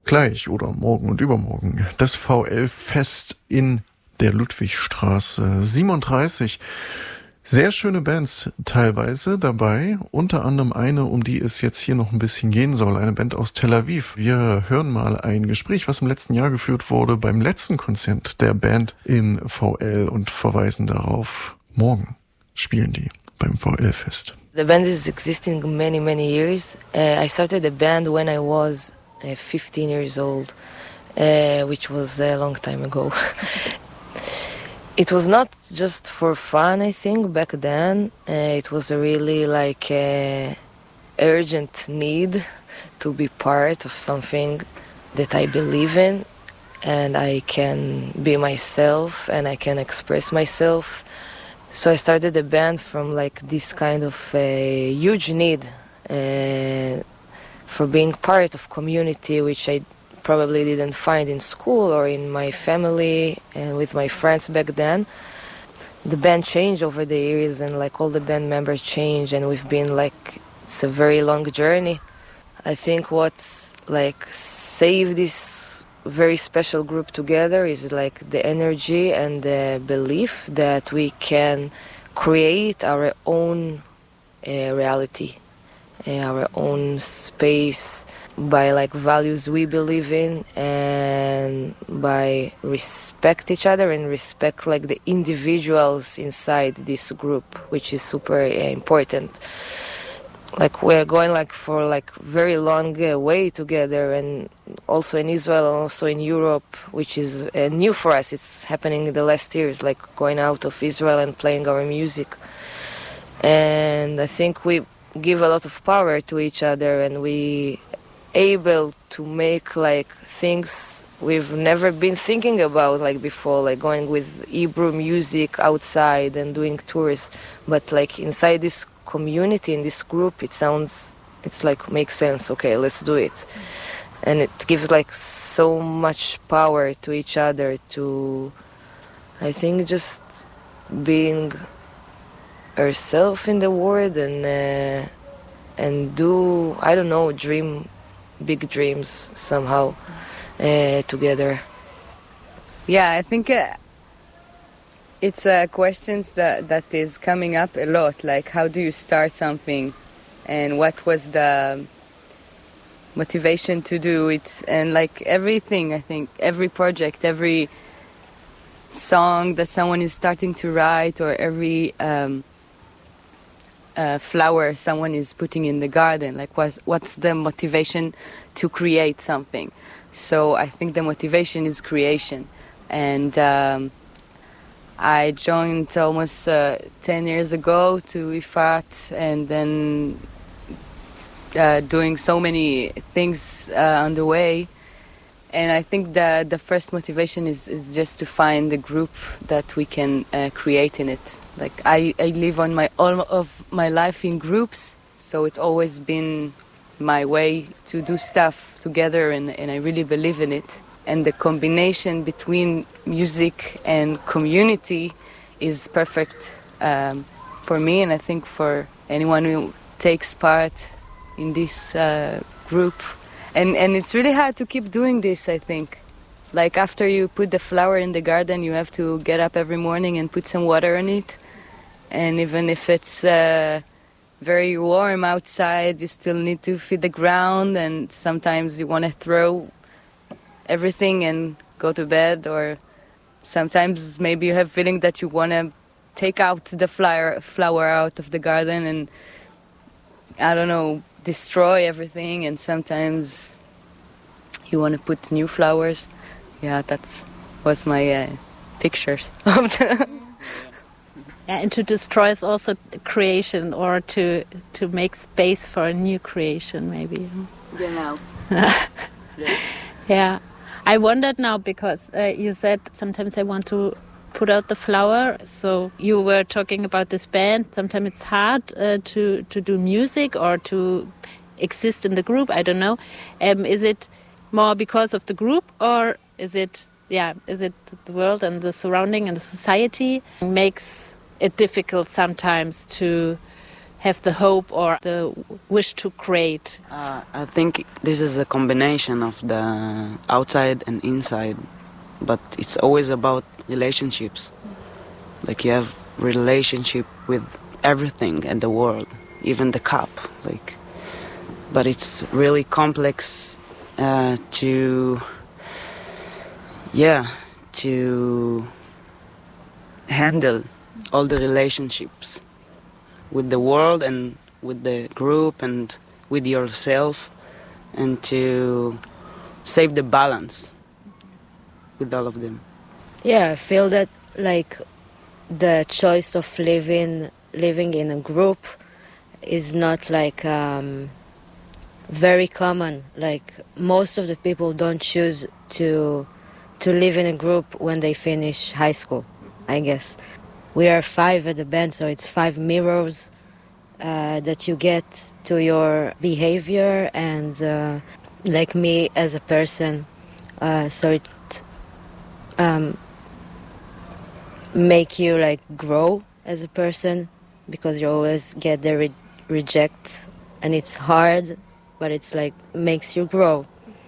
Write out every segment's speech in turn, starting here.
Gleich oder morgen und übermorgen das VL-Fest in der Ludwigstraße 37. Sehr schöne Bands teilweise dabei, unter anderem eine, um die es jetzt hier noch ein bisschen gehen soll, eine Band aus Tel Aviv. Wir hören mal ein Gespräch, was im letzten Jahr geführt wurde beim letzten Konzert der Band im VL und verweisen darauf, morgen spielen die beim VL-Fest. The band is existing many, many years. I started the band when I was 15 years old, which was a long time ago. It was not just for fun, I think, back then. It was a really like urgent need to be part of something that I believe in, and I can be myself and I can express myself. So I started the band from like this kind of a huge need for being part of community, which I probably didn't find in school or in my family and with my friends back then. The band changed over the years, and like all the band members changed, and we've been like, it's a very long journey. I think what's like saved this very special group together is like the energy and the belief that we can create our own reality, our own space, by like values we believe in, and by respect each other and respect like the individuals inside this group, which is super important. Like we're going like for like very long way together, and also in Israel and also in Europe, which is new for us. It's happening in the last years, like going out of Israel and playing our music. And I think we give a lot of power to each other, and we able to make like things we've never been thinking about like before, like going with Hebrew music outside and doing tours, but like inside this community, in this group, it's like makes sense. Okay, let's do it. And it gives like so much power to each other to, I think, just being herself in the world and do, I don't know, dream big dreams somehow together. Yeah, I think it's questions that is coming up a lot, like how do you start something and what was the motivation to do it, and like everything, I think every project, every song that someone is starting to write, or every flower someone is putting in the garden, like what's the motivation to create something. So I think the motivation is creation, and I joined almost 10 years ago to Ifat, and then doing so many things on the way. And I think that the first motivation is just to find the group that we can create in it. Like I live on all of my life in groups, so it's always been my way to do stuff together, and I really believe in it. And the combination between music and community is perfect for me, and I think for anyone who takes part in this group. And it's really hard to keep doing this, I think. Like after you put the flower in the garden, you have to get up every morning and put some water on it. And even if it's very warm outside, you still need to feed the ground, and sometimes you want to throw everything and go to bed, or sometimes maybe you have feeling that you want to take out the flower out of the garden and, I don't know, destroy everything, and sometimes you want to put new flowers. Yeah, was my pictures of the Yeah, and to destroy is also creation, or to make space for a new creation, maybe. Genau. Yeah. I wondered now, because you said sometimes I want to put out the flower. So you were talking about this band. Sometimes it's hard to do music or to exist in the group. I don't know. Is it more because of the group, or is it the world and the surrounding and the society makes it difficult sometimes to have the hope or the wish to create? I think this is a combination of the outside and inside, but it's always about relationships. Like you have relationship with everything in the world, even the cup. But it's really complex to handle all the relationships with the world and with the group and with yourself, and to save the balance with all of them. Yeah, I feel that like the choice of living in a group is not like very common. Like most of the people don't choose to live in a group when they finish high school, I guess. We are 5 at the band, so it's 5 mirrors that you get to your behavior and like me as a person. So it make you like grow as a person, because you always get the reject, and it's hard, but it's like makes you grow.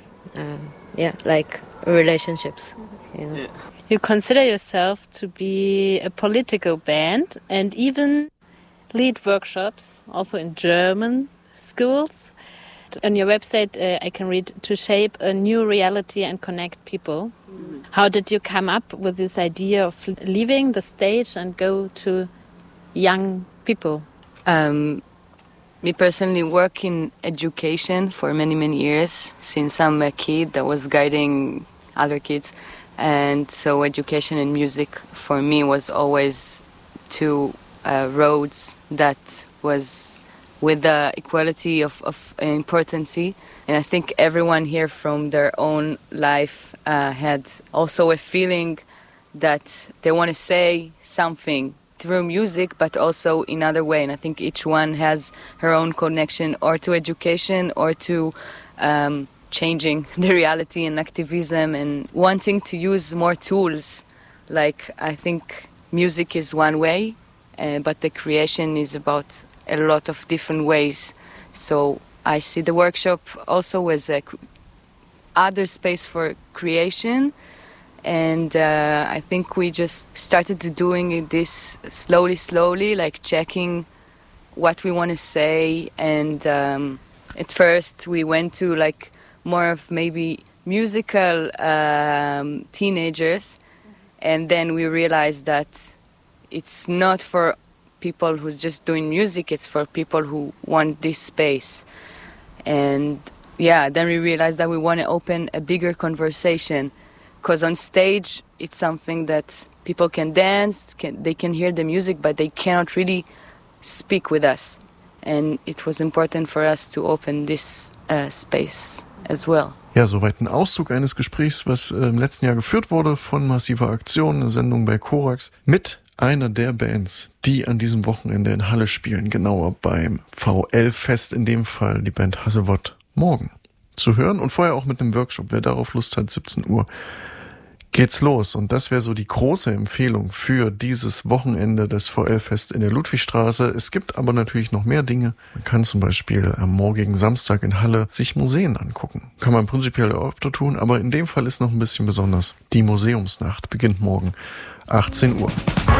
Like relationships. You know? Yeah. You consider yourself to be a political band and even lead workshops, also in German schools. On your website, I can read, to shape a new reality and connect people. Mm-hmm. How did you come up with this idea of leaving the stage and go to young people? Me personally work in education for many, many years, since I'm a kid that was guiding other kids. And so education and music for me was always two roads that was with the equality of importance. And I think everyone here from their own life had also a feeling that they want to say something through music, but also in other way. And I think each one has her own connection, or to education, or to changing the reality and activism, and wanting to use more tools. Like, I think music is one way, but the creation is about a lot of different ways. So I see the workshop also as a other space for creation. And I think we just started to doing this slowly, like checking what we want to say. And at first we went to like more of maybe musical teenagers, and then we realized that it's not for people who's just doing music, it's for people who want this space. And then we realized that we want to open a bigger conversation, because on stage it's something that people can dance, they can hear the music, but they cannot really speak with us. And it was important for us to open this space as well. Ja, soweit ein Auszug eines Gesprächs, was im letzten Jahr geführt wurde von Massive Aktion, eine Sendung bei Korax, mit einer der Bands, die an diesem Wochenende in Halle spielen, genauer beim VL-Fest, in dem Fall die Band Hassewott, morgen zu hören und vorher auch mit einem Workshop. Wer darauf Lust hat, 17 Uhr geht's los. Und das wäre so die große Empfehlung für dieses Wochenende, das VL-Fest in der Ludwigstraße. Es gibt aber natürlich noch mehr Dinge. Man kann zum Beispiel am morgigen Samstag in Halle sich Museen angucken. Kann man prinzipiell öfter tun, aber in dem Fall ist noch ein bisschen besonders. Die Museumsnacht beginnt morgen 18 Uhr.